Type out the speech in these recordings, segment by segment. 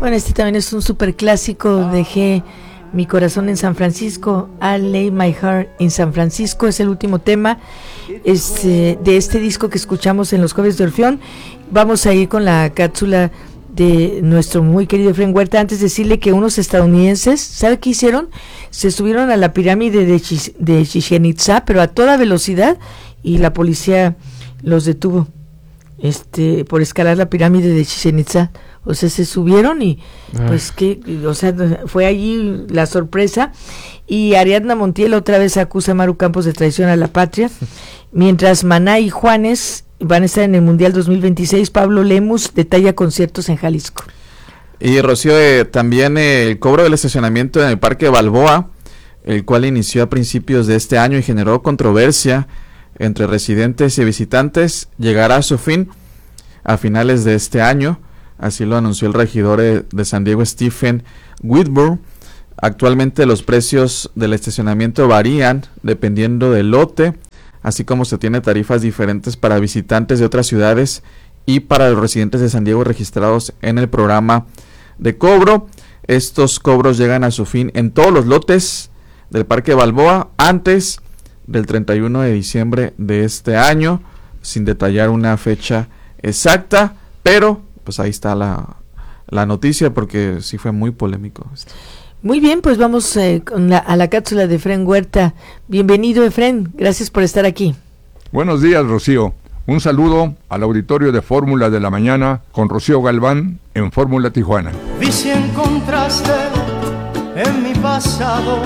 Bueno, este también es un súper clásico. Dejé mi corazón en San Francisco. I lay my heart in San Francisco es el último tema de este disco que escuchamos en los Jueves de Orfeón. Vamos a ir con la cápsula de nuestro muy querido Efraín Huerta. Antes decirle que unos estadounidenses, ¿sabe qué hicieron? Se subieron a la pirámide de Chichén Itzá, pero a toda velocidad, y la policía los detuvo por escalar la pirámide de Chichén Itzá. O sea, se subieron y pues fue allí la sorpresa. Y Ariadna Montiel otra vez acusa a Maru Campos de traición a la patria, mientras Maná y Juanes van a estar en el Mundial 2026. Pablo Lemus detalla conciertos en Jalisco. Y Rocío, también el cobro del estacionamiento en el Parque Balboa, el cual inició a principios de este año y generó controversia entre residentes y visitantes, llegará a su fin a finales de este año. Así lo anunció el regidor de San Diego, Stephen Whitburn. Actualmente los precios del estacionamiento varían dependiendo del lote, así como se tiene tarifas diferentes para visitantes de otras ciudades y para los residentes de San Diego registrados en el programa de cobro. Estos cobros llegan a su fin en todos los lotes del Parque Balboa antes del 31 de diciembre de este año, sin detallar una fecha exacta, pero pues ahí está la noticia, porque sí fue muy polémico. Muy bien, pues vamos a la cápsula de Efraín Huerta. Bienvenido, Efraín, gracias por estar aquí. Buenos días, Rocío. Un saludo al auditorio de Fórmula de la Mañana con Rocío Galván en Fórmula Tijuana. Vi si encontraste en mi pasado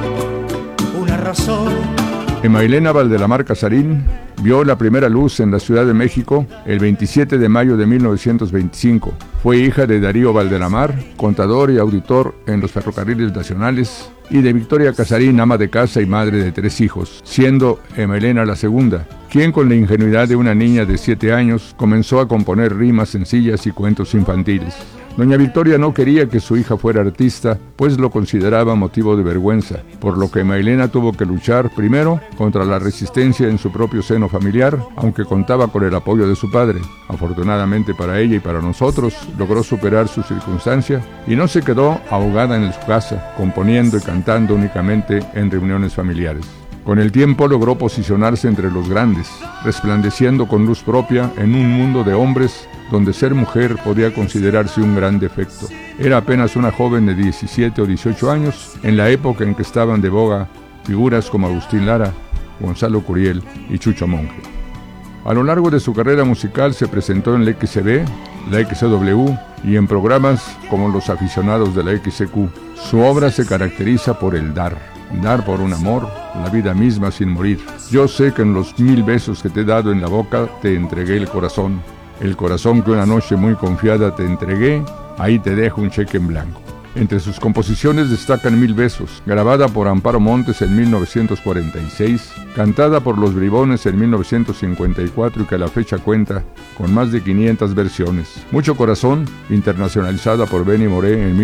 una razón. Emailena Valdelamar Casarín vio la primera luz en la Ciudad de México el 27 de mayo de 1925. Fue hija de Darío Valdelamar, contador y auditor en los ferrocarriles nacionales, y de Victoria Casarín, ama de casa y madre de 3 hijos, siendo Emailena la segunda, quien con la ingenuidad de una niña de 7 años comenzó a componer rimas sencillas y cuentos infantiles. Doña Victoria no quería que su hija fuera artista, pues lo consideraba motivo de vergüenza, por lo que Emailena tuvo que luchar primero contra la resistencia en su propio seno familiar, aunque contaba con el apoyo de su padre. Afortunadamente para ella y para nosotros, logró superar su circunstancia y no se quedó ahogada en su casa, componiendo y cantando únicamente en reuniones familiares. Con el tiempo logró posicionarse entre los grandes, resplandeciendo con luz propia en un mundo de hombres donde ser mujer podía considerarse un gran defecto. Era apenas una joven de 17 o 18 años, en la época en que estaban de boga figuras como Agustín Lara, Gonzalo Curiel y Chucho Monge. A lo largo de su carrera musical se presentó en la XCB, la XCW y en programas como Los Aficionados de la XCQ. Su obra se caracteriza por el dar por un amor, la vida misma sin morir. Yo sé que en los 1000 besos que te he dado en la boca te entregué el corazón que una noche muy confiada te entregué, ahí te dejo un cheque en blanco. Entre sus composiciones destacan 1000 besos, grabada por Amparo Montes en 1946, cantada por Los Bribones en 1954 y que a la fecha cuenta con más de 500 versiones. Mucho Corazón, internacionalizada por Benny Moré en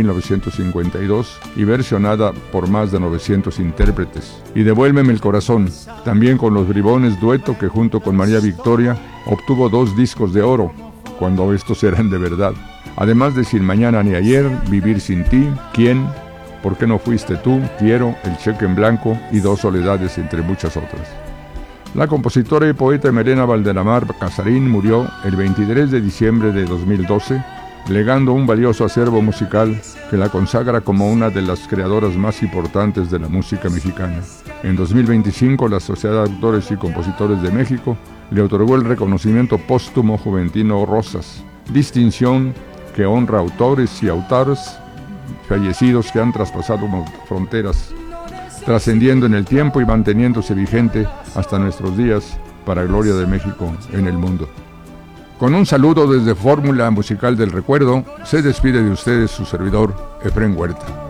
1952 y versionada por más de 900 intérpretes. Y Devuélveme el Corazón, también con Los Bribones, dueto que junto con María Victoria obtuvo 2 discos de oro, cuando estos eran de verdad. Además de Sin Mañana ni Ayer, Vivir sin ti, ¿Quién?, ¿Por qué no fuiste tú?, Quiero, El cheque en blanco y Dos soledades, entre muchas otras. La compositora y poeta Emailena Valdelamar Casarín murió el 23 de diciembre de 2012, legando un valioso acervo musical que la consagra como una de las creadoras más importantes de la música mexicana. En 2025, la Sociedad de Autores y Compositores de México le otorgó el reconocimiento póstumo Juventino Rosas, distinción que honra autores y autoras fallecidos que han traspasado fronteras, trascendiendo en el tiempo y manteniéndose vigente hasta nuestros días para gloria de México en el mundo. Con un saludo desde Fórmula Musical del Recuerdo, se despide de ustedes su servidor, Efraín Huerta.